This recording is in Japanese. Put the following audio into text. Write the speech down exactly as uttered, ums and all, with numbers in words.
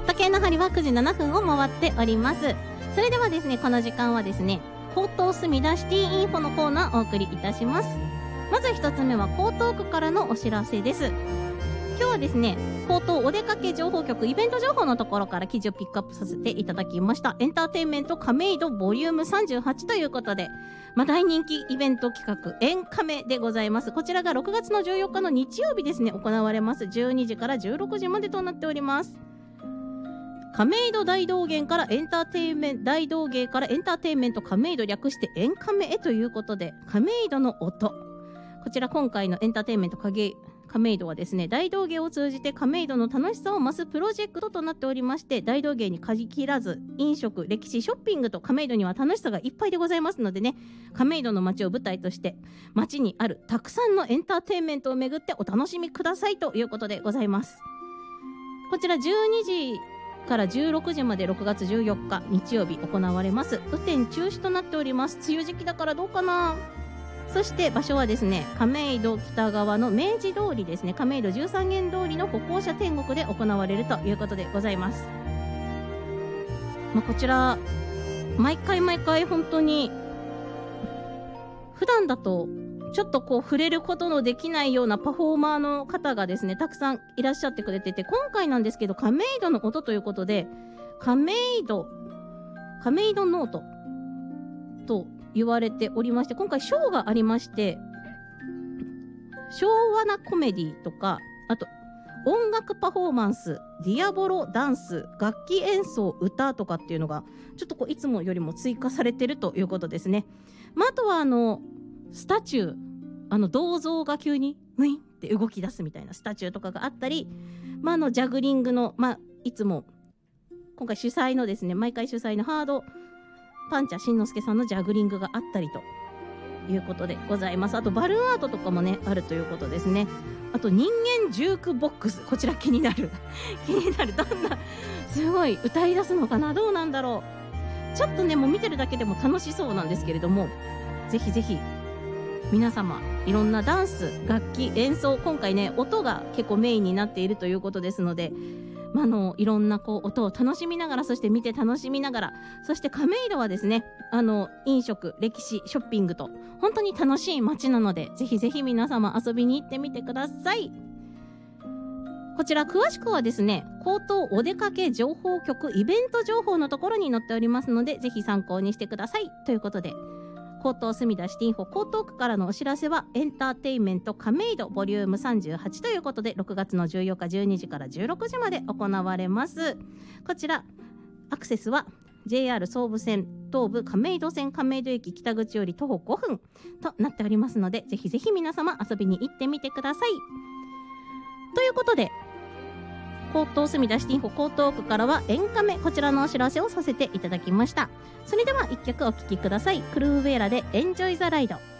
時計の針はくじななふんを回っております。それではですね、この時間はですね、江東墨田シティインフォのコーナーをお送りいたします。まず一つ目は江東区からのお知らせです。今日はですね、江東お出かけ情報局イベント情報のところから記事をピックアップさせていただきました。エンターテインメント亀戸ボリュームさんじゅうはちということで、まあ、大人気イベント企画エンカメでございます。こちらがろくがつのじゅうよっかの日曜日ですね、行われます。じゅうにじからじゅうろくじまでとなっております。亀戸大道芸からエンターテインメント大道芸からエンターテインメント亀戸略してエンカメへということで、亀戸の音、こちら今回のエンターテインメント亀戸はですね、大道芸を通じて亀戸の楽しさを増すプロジェクトとなっておりまして、大道芸に限らず飲食、歴史、ショッピングと亀戸には楽しさがいっぱいでございますのでね、亀戸の街を舞台として街にあるたくさんのエンターテインメントを巡ってお楽しみくださいということでございます。こちらじゅうにじからじゅうろくじまでろくがつじゅうよっか日曜日行われます。雨天中止となっております。梅雨時期だからどうかな。そして場所はですね、亀戸北側の明治通りですね、亀戸じゅうさんげん通りの歩行者天国で行われるということでございます。まあ、こちら毎回毎回本当に普段だとちょっとこう触れることのできないようなパフォーマーの方がですね、たくさんいらっしゃってくれてて、今回なんですけど亀戸の音ということで、亀戸亀戸ノートと言われておりまして、今回ショーがありまして、昭和なコメディとか、あと音楽パフォーマンス、ディアボロダンス、楽器演奏、歌とかっていうのがちょっとこういつもよりも追加されてるということですね。まあ、あとはあのスタチュー、あの銅像が急にウィンって動き出すみたいなスタチューとかがあったり、まあ、あのジャグリングの、まあ、いつも今回主催のですね、毎回主催のハードパンチャしんのすけさんのジャグリングがあったりということでございます。あとバルーンアートとかもねあるということですね。あと人間ジュークボックス、こちら気になる気になる、どんなすごい歌い出すのかな、どうなんだろう。ちょっとねもう見てるだけでも楽しそうなんですけれども、ぜひぜひ皆様いろんなダンス、楽器、演奏、今回ね音が結構メインになっているということですので、まあ、あのいろんなこう音を楽しみながら、そして見て楽しみながら、そして亀戸はですね、あの飲食、歴史、ショッピングと本当に楽しい街なので、ぜひぜひ皆様遊びに行ってみてください。こちら詳しくはですね、江東お出かけ情報局イベント情報のところに載っておりますので、ぜひ参考にしてくださいということで、江東墨田シティインフォ江東区からのお知らせはエンターテインメント亀戸ボリュームさんじゅうはちということで、ろくがつのじゅうよっかじゅうにじからじゅうろくじまで行われます。こちらアクセスは ジェイアール 総武線東武亀戸線亀戸駅北口より徒歩ごふんとなっておりますので、ぜひぜひ皆様遊びに行ってみてくださいということで、江東墨田シティインフォ江東区からはエンカメ、こちらのお知らせをさせていただきました。それではいっきょくお聴きください。クルーウェーラでエンジョイザライド。